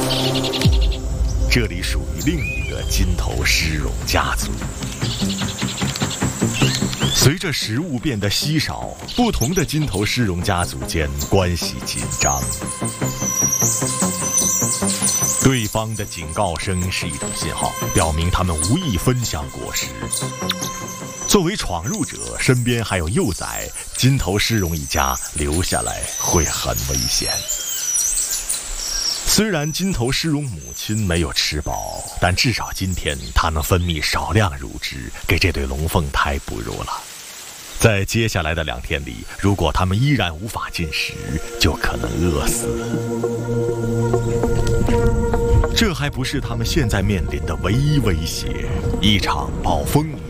这里属于另一个金头狮戎家族。随着食物变得稀少，不同的金头狮戎家族间关系紧张。对方的警告声是一种信号，表明他们无意分享果实。作为闯入者，身边还有幼崽，金头狮戎一家留下来会很危险。虽然金头狮戎母亲没有吃饱，但至少今天她能分泌少量乳汁，给这对龙凤胎哺乳了。在接下来的2天里，如果他们依然无法进食，就可能饿死。这还不是他们现在面临的唯一威胁，一场暴风雨